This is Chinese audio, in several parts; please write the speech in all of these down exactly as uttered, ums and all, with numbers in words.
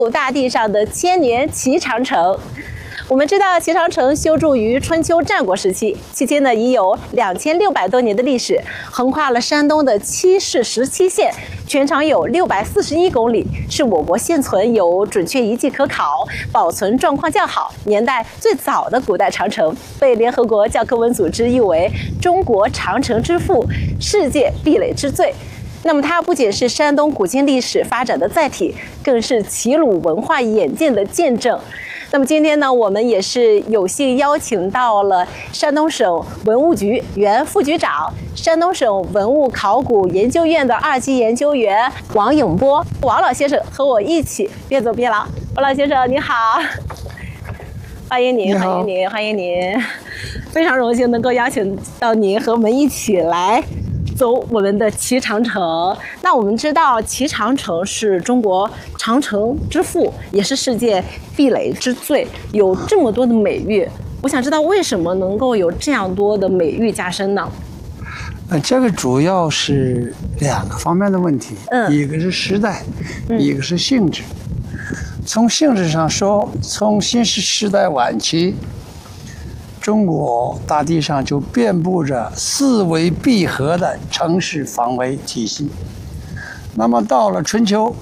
大地上的千年齐长城。我们知道齐长城修筑于春秋战国时期，期间呢已有两千六百多年的历史，横跨了山东的七市十七县，全长有六百四十一公里，是我国现存有准确遗迹可考、保存状况较好、年代最早的古代长城，被联合国教科文组织誉为中国长城之父、世界壁垒之最。那么它不仅是山东古今历史发展的载体，更是齐鲁文化演进的见证。那么今天呢，我们也是有幸邀请到了山东省文物局原副局长、山东省文物考古研究院的二级研究员王永波王老先生和我一起边走边聊。王老先生您好，欢迎您，欢迎您，欢迎您，非常荣幸能够邀请到您和我们一起来走我们的齐长城。那我们知道齐长城是中国长城之父，也是世界壁垒之最，有这么多的美誉。我想知道为什么能够有这样多的美誉加身呢？ 呃，这个主要是两个方面的问题，嗯，一个是时代，嗯、一个是性质。从性质上说，从新石时代晚期，中国大地上就遍布着四围闭合的城市防卫体系。那么到了春秋，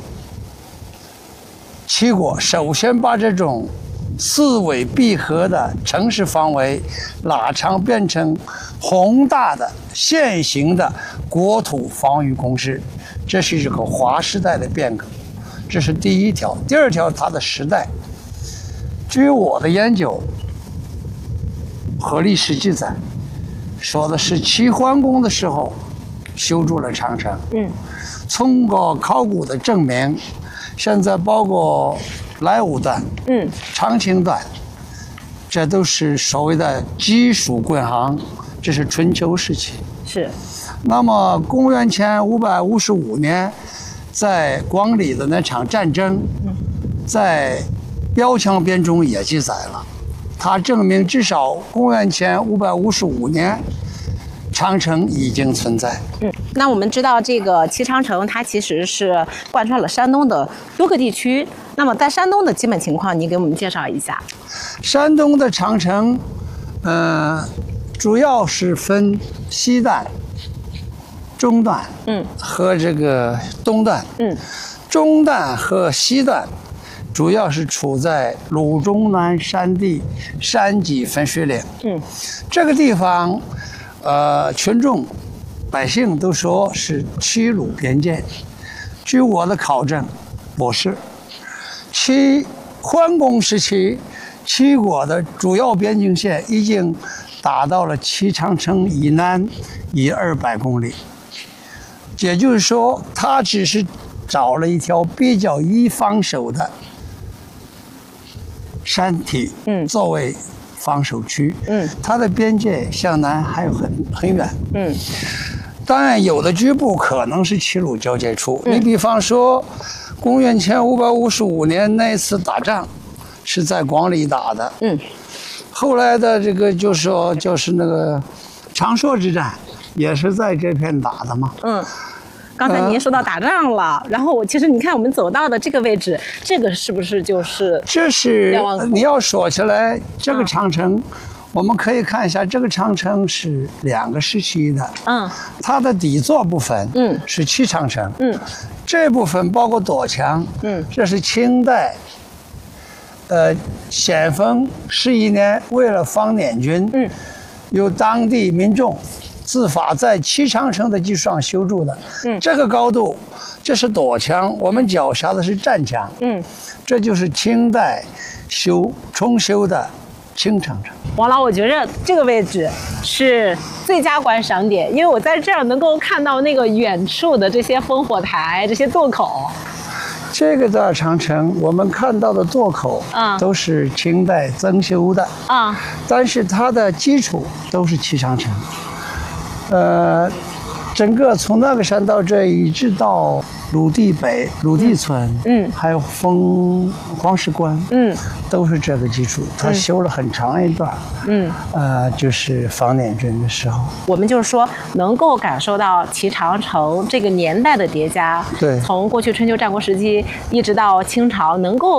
齐国首先把这种四围闭合的城市防卫拉长变成宏大的线形的国土防御工事，这是一个划时代的变革，这是第一条。第二条，它的时代，据我的研究和历史记载，说的是齐桓公的时候修筑了长城。嗯，通过考古的证明，现在包括莱芜段、嗯、长清段，这都是所谓的基础滚行，这是春秋时期。 是。 那么公元前五百五十五年，在广里的那场战争，在标枪编中也记载了。它证明至少公元前五百五十五年，长城已经存在。 嗯，那我们知道这个齐长城，它其实是贯穿了山东的多个地区。那么在山东的基本情况，你给我们介绍一下。 山东的长城，呃，主要是分西段、中段，嗯，和这个东段。嗯，中段和西段主要是处在鲁中南山地山脊分水岭。嗯，这个地方，呃，群众百姓都说是齐鲁边界。据我的考证，不是。齐桓公时期，齐国的主要边境线已经达到了齐长城以南一二百公里，也就是说，他只是找了一条比较易防守的山体，嗯，作为防守区，嗯，它的边界向南还有很很远，嗯，当然有的局部可能是齐鲁交界处，嗯、你比方说，公元前五百五十五年那次打仗是在广里打的，嗯，后来的这个就说就是那个长硕之战也是在这片打的嘛，嗯。 刚才您说到打仗了，呃、然后我其实你看我们走到的这个位置，这个是不是就是这是你要说起来这个长城，嗯、我们可以看一下这个长城是两个时期的，嗯，它的底座部分，嗯，是齐长城，嗯，这部分包括垛墙，嗯，这是清代，呃，咸丰十一年为了防捻军，嗯，由当地民众自发在齐长城的基础上修筑的，嗯，这个高度，这是垛墙，我们脚下的是栈墙，嗯，这就是清代修重修的清长城。 王老，我觉着这个位置是最佳观赏点，因为我在这儿能够看到那个远处的这些烽火台、这些垛口。 这个的长城，我们看到的垛口啊，都是清代增修的啊，但是它的基础都是齐长城。呃， 整个从那个山到这一直到鲁地北、鲁地村， 嗯， 还有封黄石关， 嗯， 都是这个基础。他修了很长一段， 嗯， 呃，就是房点镇的时候， 我们就是说能够感受到齐长城这个年代的叠加， 对， 从过去春秋战国时期一直到清朝，能够